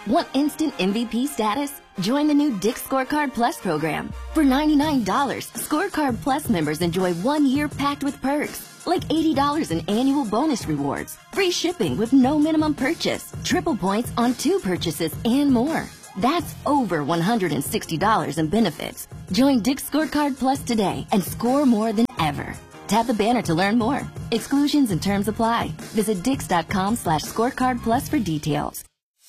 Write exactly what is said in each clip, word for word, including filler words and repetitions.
Want instant M V P status? Join the new Dick's Scorecard Plus program. For ninety-nine dollars, Scorecard Plus members enjoy one year packed with perks, like eighty dollars in annual bonus rewards, free shipping with no minimum purchase, triple points on two purchases, and more. That's over one hundred sixty dollars in benefits. Join Dick's Scorecard Plus today and score more than ever. Tap the banner to learn more. Exclusions and terms apply. Visit dix.com slash scorecard plus for details.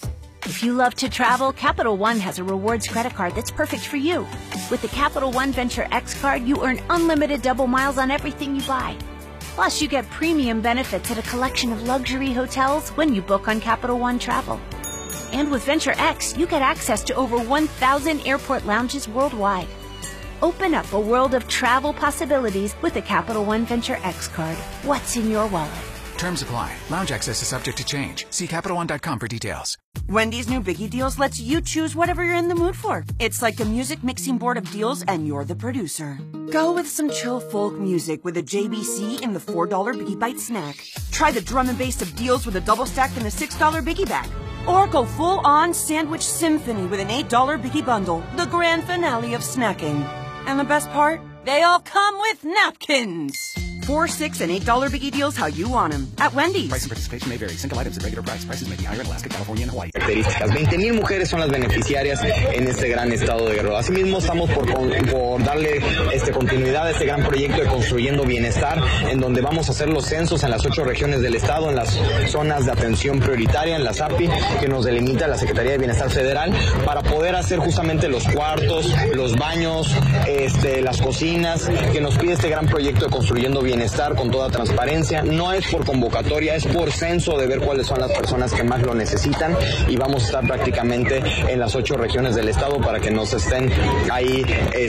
If you love to travel, Capital One has a rewards credit card that's perfect for you. With the Capital One Venture X card, you earn unlimited double miles on everything you buy. Plus, you get premium benefits at a collection of luxury hotels when you book on Capital One Travel. And with Venture X, you get access to over one thousand airport lounges worldwide. Open up a world of travel possibilities with the Capital One Venture X card. What's in your wallet? Terms apply. Lounge access is subject to change. See Capital One dot com for details. Wendy's new Biggie Deals lets you choose whatever you're in the mood for. It's like a music mixing board of deals, and you're the producer. Go with some chill folk music with a J B C in the four dollar Biggie Bite snack. Try the drum and bass of deals with a double stack in the six dollar Biggie Bag. Or go full-on sandwich symphony with an eight dollar Biggie Bundle, the grand finale of snacking. And the best part? They all come with napkins. Four, six, and eight dollar Biggie Deals how you want them. At Wendy's. Price and participation may vary. Single items at regular price. Prices may be higher in Alaska, California, and Hawaii. Características. veinte mil mujeres son las beneficiarias en este gran estado de Guerrero. Asimismo, estamos por, por darle este, continuidad a este gran proyecto de Construyendo Bienestar, en donde vamos a hacer los censos en las ocho regiones del estado, en las zonas de atención prioritaria, en la S A P I, que nos delimita la Secretaría de Bienestar Federal, para poder hacer justamente los cuartos, los baños, este, las cocinas, que nos pide este gran proyecto de Construyendo Bienestar. Bienestar con toda transparencia. No es por convocatoria, es por censo de ver cuáles son las personas que más lo necesitan, y vamos a estar prácticamente en las ocho regiones del estado para que nos estén ahí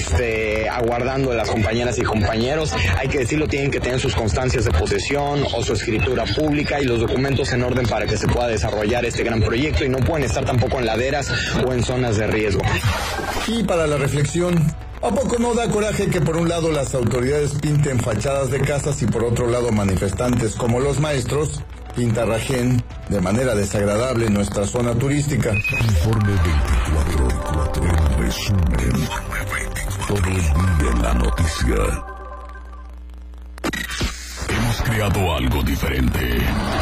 este, aguardando las compañeras y compañeros. Hay que decirlo, tienen que tener sus constancias de posesión o su escritura pública y los documentos en orden para que se pueda desarrollar este gran proyecto, y no pueden estar tampoco en laderas o en zonas de riesgo. Y para la reflexión, ¿a poco no da coraje que por un lado las autoridades pinten fachadas de casas y por otro lado manifestantes como los maestros pintarrajen de manera desagradable nuestra zona turística? Informe veinticuatro cuatro, en resumen, todo el día en la noticia. Hemos creado algo diferente.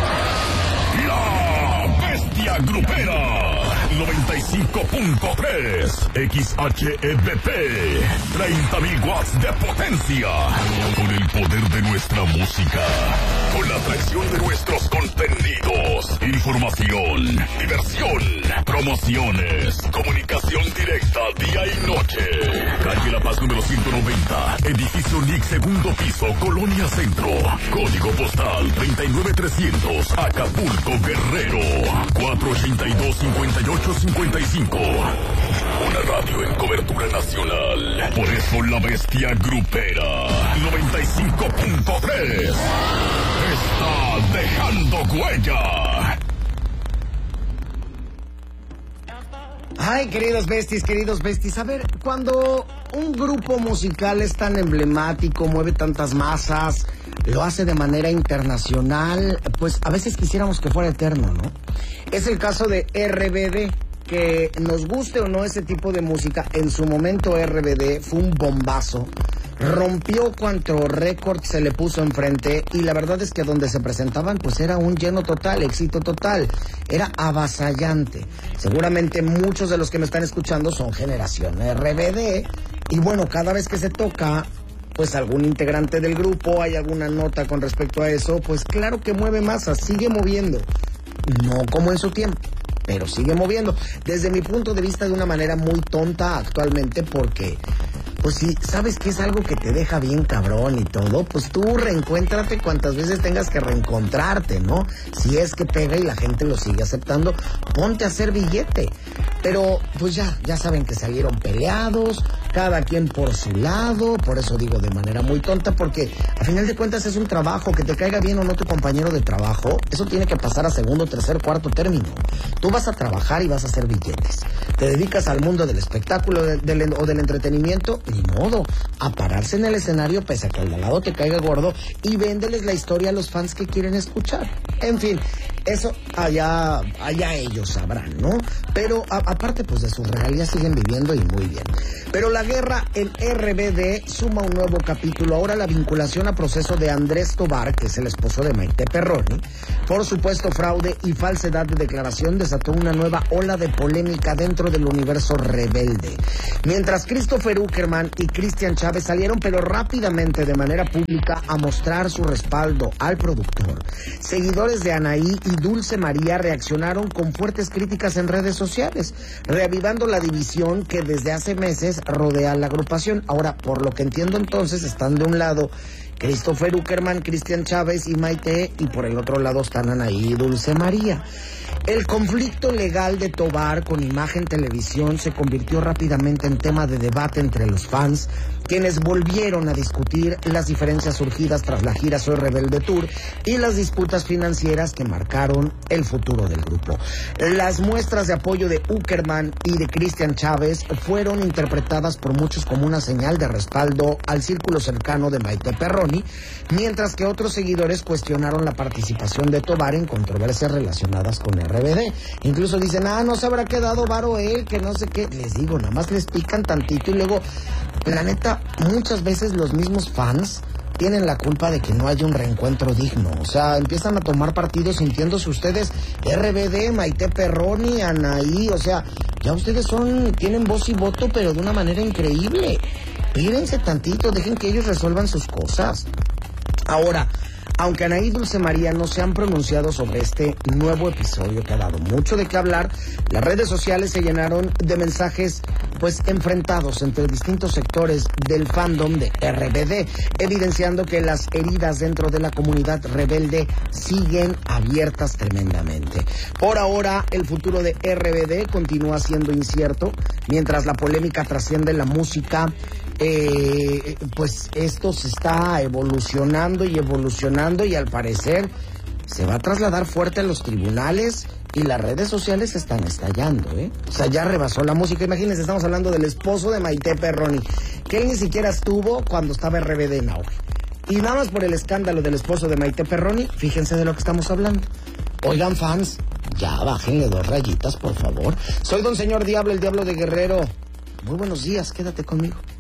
La Bestia Grupera noventa y cinco punto tres X H E B P, treinta mil watts de potencia, con el poder de nuestra música, con la atracción de nuestros contenidos, información, diversión, promociones, comunicación directa día y noche. Calle La Paz número ciento noventa, edificio N I C, segundo piso, Colonia Centro, código postal treinta y nueve trescientos, Acapulco, Guerrero, cuatro ochenta y dos, cincuenta y ocho cincuenta y cinco. Una radio en cobertura nacional. Por eso la Bestia Grupera noventa y cinco punto tres está dejando huella. Ay, queridos besties, queridos besties. A ver, cuando un grupo musical es tan emblemático, mueve tantas masas, lo hace de manera internacional, pues a veces quisiéramos que fuera eterno, ¿no? Es el caso de R B D, que nos guste o no ese tipo de música, en su momento R B D fue un bombazo, rompió cuanto récord se le puso enfrente, y la verdad es que donde se presentaban pues era un lleno total, éxito total, era avasallante. Seguramente muchos de los que me están escuchando son generación R B D, y bueno, cada vez que se toca pues algún integrante del grupo, hay alguna nota con respecto a eso, pues claro que mueve masas, sigue moviendo, no como en su tiempo, pero sigue moviendo, desde mi punto de vista de una manera muy tonta actualmente, porque pues si sabes que es algo que te deja bien cabrón y todo, pues tú reencuéntrate cuantas veces tengas que reencontrarte, ¿no? Si es que pega y la gente lo sigue aceptando, ponte a hacer billete. Pero pues ya, ya saben que salieron peleados, cada quien por su lado, por eso digo de manera muy tonta, porque a final de cuentas es un trabajo, que te caiga bien o no tu compañero de trabajo, eso tiene que pasar a segundo, tercer, cuarto término. Tú vas a trabajar y vas a hacer billetes. Te dedicas al mundo del espectáculo de, del, o del entretenimiento, ni modo, a pararse en el escenario pese a que al de al lado te caiga gordo y véndeles la historia a los fans que quieren escuchar. En fin, Eso allá, allá ellos sabrán, ¿no? Pero a, aparte pues de sus regalías siguen viviendo y muy bien. Pero la guerra en R B D suma un nuevo capítulo. Ahora la vinculación a proceso de Andrés Tobar, que es el esposo de Maite Perroni, por supuesto fraude y falsedad de declaración, desató una nueva ola de polémica dentro del universo rebelde. Mientras Christopher Uckerman y Cristian Chávez salieron pero rápidamente de manera pública a mostrar su respaldo al productor, seguidores de Anaí y Dulce María reaccionaron con fuertes críticas en redes sociales, reavivando la división que desde hace meses rodea la agrupación. Ahora, por lo que entiendo entonces, están de un lado Christopher Uckerman, Cristian Chávez y Maite, y por el otro lado están Anaí y Dulce María. El conflicto legal de Tobar con Imagen Televisión se convirtió rápidamente en tema de debate entre los fans, quienes volvieron a discutir las diferencias surgidas tras la gira Soy Rebelde Tour y las disputas financieras que marcaron el futuro del grupo. Las muestras de apoyo de Uckerman y de Cristian Chávez fueron interpretadas por muchos como una señal de respaldo al círculo cercano de Maite Perroni, mientras que otros seguidores cuestionaron la participación de Tobar en controversias relacionadas con R B D. Incluso dicen, ah, no se habrá quedado varo él, que no sé qué. Les digo, nada más les pican tantito y luego, la neta, muchas veces los mismos fans tienen la culpa de que no haya un reencuentro digno. O sea, empiezan a tomar partido sintiéndose ustedes R B D, Maite Perroni, Anaí. O sea, ya ustedes son, tienen voz y voto, pero de una manera increíble. Pírense tantito, dejen que ellos resuelvan sus cosas. Ahora, aunque Anaí y Dulce María no se han pronunciado sobre este nuevo episodio que ha dado mucho de qué hablar, las redes sociales se llenaron de mensajes pues enfrentados entre distintos sectores del fandom de R B D, evidenciando que las heridas dentro de la comunidad rebelde siguen abiertas tremendamente. Por ahora, el futuro de R B D continúa siendo incierto, mientras la polémica trasciende la música. Eh, pues esto se está evolucionando y evolucionando y al parecer se va a trasladar fuerte a los tribunales y las redes sociales están estallando, ¿eh? O sea, ya rebasó la música. Imagínense, estamos hablando del esposo de Maite Perroni, que él ni siquiera estuvo cuando estaba R B D en auge. Y nada más por el escándalo del esposo de Maite Perroni, fíjense de lo que estamos hablando. Oigan, fans, ya bájenle dos rayitas, por favor. Soy Don Señor Diablo, el Diablo de Guerrero. Muy buenos días, quédate conmigo.